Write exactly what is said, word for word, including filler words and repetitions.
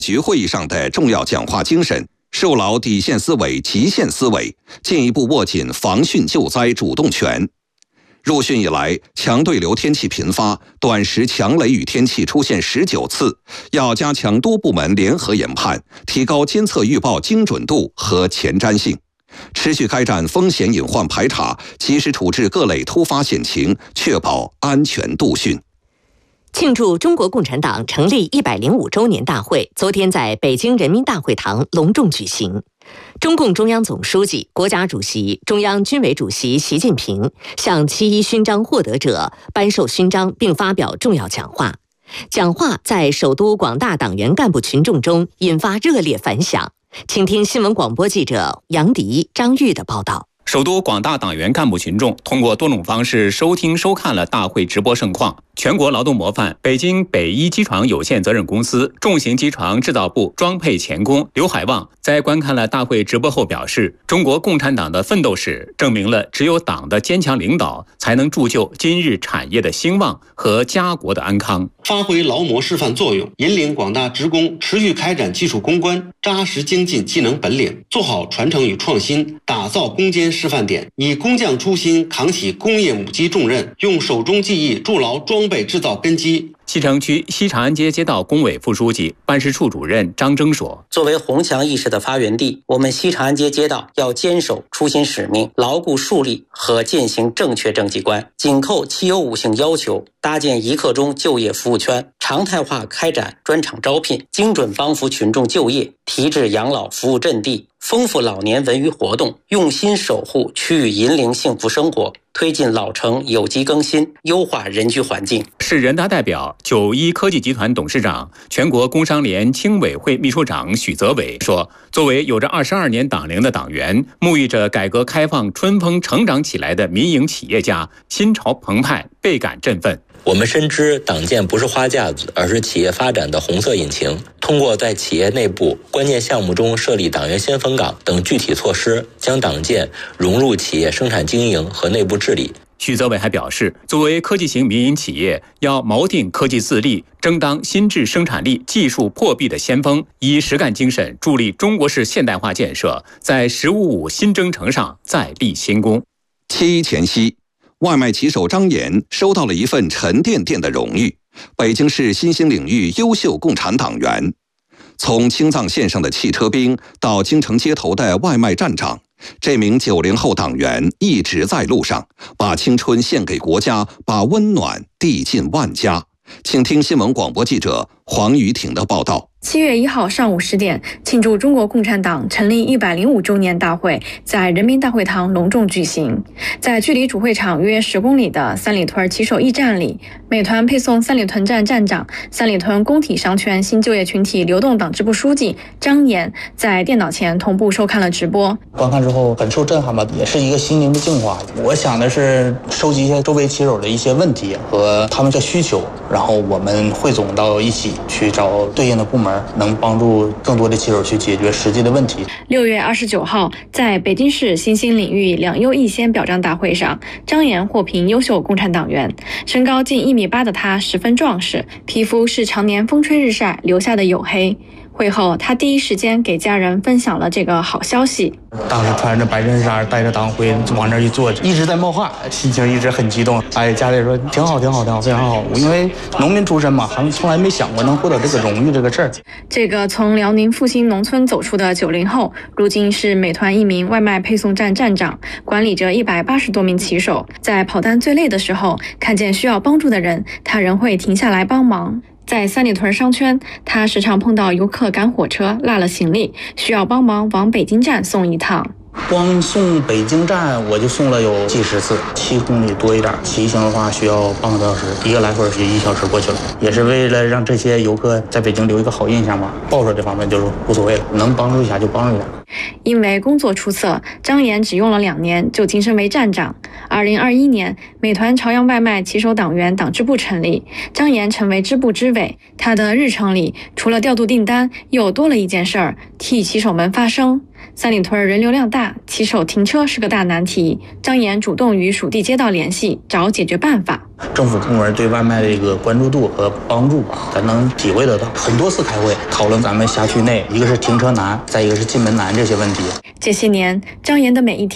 局会议上的重要讲话精神，树牢底线思维、极限思维，进一步握紧防汛救灾主动权。入汛以来，强对流天气频发，短时强雷雨天气出现十九次，要加强多部门联合研判，提高监测预报精准度和前瞻性，持续开展风险隐患排查，及时处置各类突发险情，确保安全度汛。 庆祝中国共产党成立一百零五周年大会昨天在北京人民大会堂隆重举行。中共中央总书记、国家主席、中央军委主席习近平向七一勋章获得者颁授勋章并发表重要讲话。讲话在首都广大党员干部群众中引发热烈反响。请听新闻广播记者杨迪、张玉的报道。 首都广大党员干部群众通过多种方式收听收看了大会直播盛况。全国劳动模范北京北一机床有限责任公司重型机床制造部装配钳工刘海旺在观看了大会直播后表示，中国共产党的奋斗史证明了只有党的坚强领导才能铸就今日产业的兴旺和家国的安康。 发挥劳模示范作用，引领广大职工持续开展技术攻关，扎实精进技能本领，做好传承与创新，打造攻坚示范点，以工匠初心扛起工业母机重任，用手中技艺筑牢装备制造根基。 西城区西长安街街道工委副书记、办事处主任张征说， 作为宏强意识的发源地，我们西长安街街道要坚守初心使命，牢固树立和践行正确政绩观，紧扣七优五性要求，搭建一刻钟就业服务圈，常态化开展专场招聘，精准帮扶群众就业，提质养老服务阵地，丰富老年文娱活动，用心守护区域银龄幸福生活，推进老城有机更新，优化人居环境。 市人大代表、九一科技集团董事长、全国工商联青委会秘书长许泽伟说，作为有着二十二年党龄的党员，沐浴着改革开放春风成长起来的民营企业家，心潮澎湃，倍感振奋。 我们深知党建不是花架子，而是企业发展的红色引擎。通过在企业内部关键项目中设立党员先锋岗等具体措施，将党建融入企业生产经营和内部治理。 许泽伟还表示，作为科技型民营企业，要锚定科技自立，争当新质生产力技术破壁的先锋，以实干精神助力中国式现代化建设，在“十五五”新征程上再立新功。 七一前夕，外卖骑手张岩收到了一份沉甸甸的荣誉——北京市新兴领域优秀共产党员。从青藏线上的汽车兵到京城街头的外卖站长，这名九零后党员一直在路上，把青春献给国家，把温暖递进万家。请听新闻广播记者黄雨挺的报道。 七月一号上午十点，庆祝中国共产党成立一百零五周年大会在人民大会堂隆重举行。在距离主会场约十公里的三里屯骑手驿站里，美团配送三里屯站站长、三里屯工体商圈新就业群体流动党支部书记张岩在电脑前同步收看了直播。 观看之后很受震撼吧，也是一个心灵的净化。我想的是收集一些周围骑手的一些问题和他们的需求，然后我们汇总到一起去找对应的部门，能帮助更多的骑手去解决实际的问题。 六月二十九号，在北京市新兴领域两优一先表彰大会上，张岩获评优秀共产党员。身高近一米八的他十分壮实，皮肤是常年风吹日晒留下的黝黑。会后，他第一时间给家人分享了这个好消息。 当时穿着白衬衫，带着党徽往那儿一坐，一直在冒汗，心情一直很激动。哎，家里说挺好，挺好，挺好，非常好。因为农民出身嘛，还从来没想过能获得这个荣誉这个事儿。 这个从辽宁复兴农村走出的九零后，如今是美团一名外卖配送站站长，管理着一百八十多名骑手。在跑单最累的时候，看见需要帮助的人，他仍会停下来帮忙。在三里屯商圈，他时常碰到游客赶火车落了行李，需要帮忙往北京站送一趟。 光送北京站我就送了有几十次，七公里多一点，骑行的话需要半个多小时，一个来回是一小时过去了，也是为了让这些游客在北京留一个好印象吧。报酬这方面就是无所谓了，能帮助一下就帮助一下。 因为工作出色，张岩只用了两年就晋升为站长。二零二一年，美团朝阳外卖骑手党员党支部成立，张岩成为支部支委。他的日程里除了调度订单，又多了一件事儿，替骑手们发声。 三里屯人流量大，骑手停车是个大难题。张岩主动与属地街道联系，找解决办法。 政府部门对外卖的一个关注度和帮助吧，咱能体会得到。很多次开会讨论咱们辖区内，一个是停车难，再一个是进门难这些问题。 这些年，张岩的每一天